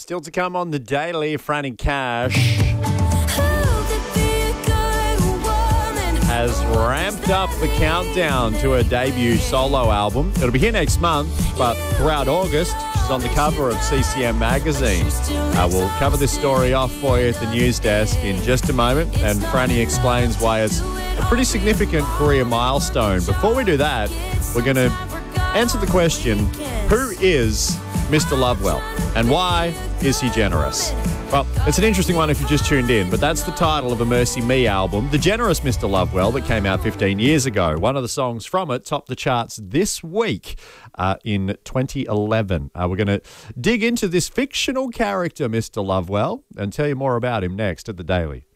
Still to come on the Daily, Franny Cash has ramped up the countdown to her debut solo album. It'll be here next month, but throughout August, she's on the cover of CCM magazine. We'll cover this story off for you at the news desk in just a moment, and Franny explains why it's a pretty significant career milestone. Before we do that, we're going to answer the question, who is Mr. Lovewell, and why is he generous? Well, it's an interesting one if you just tuned in, but that's the title of a Mercy Me album, The Generous Mr. Lovewell, that came out 15 years ago. One of the songs from it topped the charts this week in 2011. We're going to dig into this fictional character, Mr. Lovewell, and tell you more about him next at The Daily.